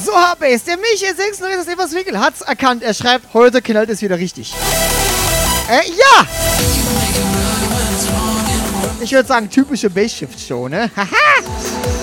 So, Hardbase, der Michael 96 aus Everswinkel hat's erkannt. Er schreibt, heute knallt es wieder richtig. Ja! Ich würde sagen, typische Bass-Shift-Show, ne? Haha!